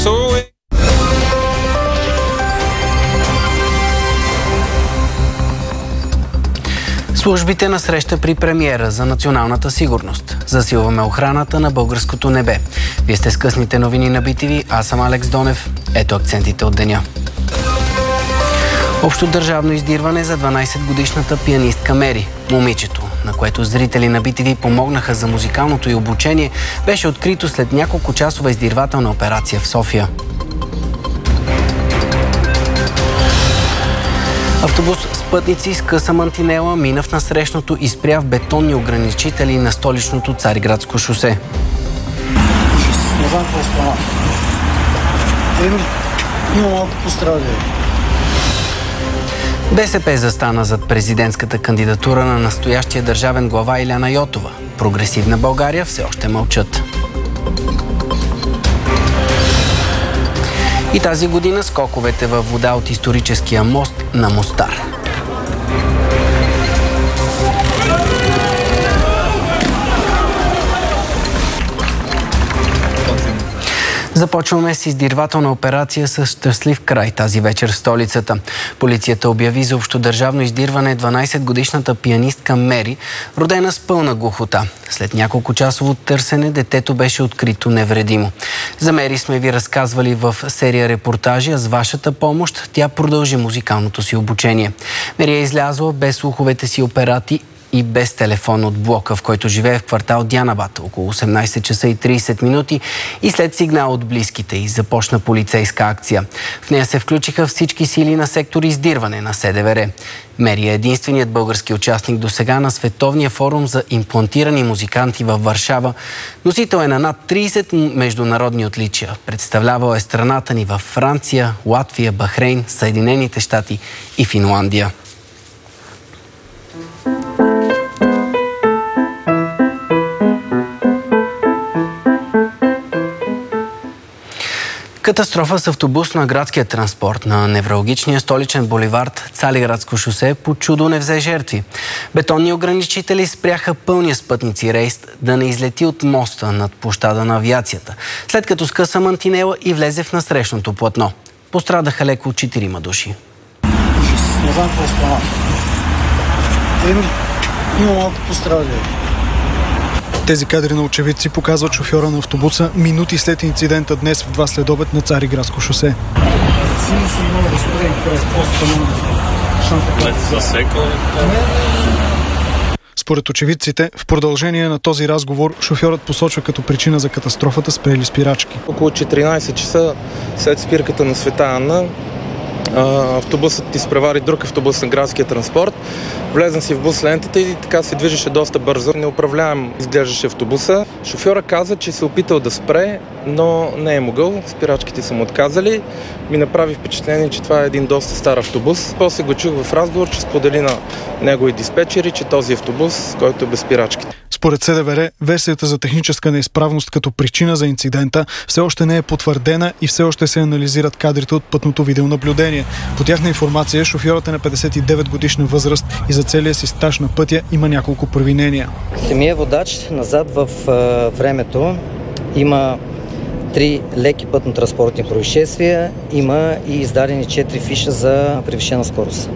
Службите на среща при премиера за националната сигурност. Засилваме охраната на българското небе. Вие сте с късните новини на BTV, аз съм Алекс Донев. Ето акцентите от деня. Общо държавно издирване за 12-годишната пианистка Мери. Момичето, на което зрители на BTV помогнаха за музикалното й обучение, беше открито след няколко часова издирвателна операция в София. Автобус с пътници с къса мантинела мина в насрещното и спря в бетонни ограничители на столичното Цариградско шосе. Не знам какво стана. Има малко пострадали. БСП застана зад президентската кандидатура на настоящия държавен глава Илияна Йотова. Прогресивна България все още мълчат. И тази година скоковете във вода от историческия мост на Мостар. Започваме с издирвателна операция с щастлив край тази вечер в столицата. Полицията обяви за общодържавно издирване 12-годишната пианистка Мери, родена с пълна глухота. След няколко часово търсене детето беше открито невредимо. За Мери сме ви разказвали в серия репортажи, а с вашата помощ тя продължи музикалното си обучение. Мери е излязла без слуховете си апарати и без телефон от блока, в който живее в квартал Дянабад, около 18 часа и 30 минути и след сигнал от близките й започна полицейска акция. В нея се включиха всички сили на сектор издирване на СДВР. Мери е единственият български участник досега на Световния форум за имплантирани музиканти във Варшава. Носител е на над 30 международни отличия. Представлявал е страната ни във Франция, Латвия, Бахрейн, Съединените щати и Финландия. Катастрофа с автобус на градския транспорт на невралгичния столичен булевард Цариградско шосе по чудо не взе жертви. Бетонни ограничители спряха пълния с пътници рейс да не излети от моста над площада на авиацията, след като скъса мантинела и влезе в насрещното платно. Пострадаха леко 4 души. Не знам какво стана. Има малко пострадали. Тези кадри на очевидци показват шофьора на автобуса минути след инцидента днес в 2 следобед на Цариградско шосе. Според очевидците, в продължение на този разговор, шофьорът посочва като причина за катастрофата спрели спирачки. Около 14 часа след спирката на Света Анна, автобусът изпревари друг автобус на градския транспорт. Влезна си в бус лентата и така се движеше доста бързо. Неуправляем изглеждаше автобуса. Шофьора каза, че се опитал да спре, но не е могъл. Спирачките са му отказали. Ми направи впечатление, че това е един доста стар автобус. После го чух в разговор, че сподели на негови диспетчери, че този автобус, който е без спирачките. Според СДВР, версията за техническа неизправност като причина за инцидента все още не е потвърдена и все още се анализират кадрите от пътното видеонаблюдение. По тяхна информация, шофьорът е на 59 годишна възраст и за целия си стаж на пътя има няколко провинения. Самия водач назад в времето има 3 леки пътно-транспортни происшествия, има и издадени 4 фиша за превишена скорост.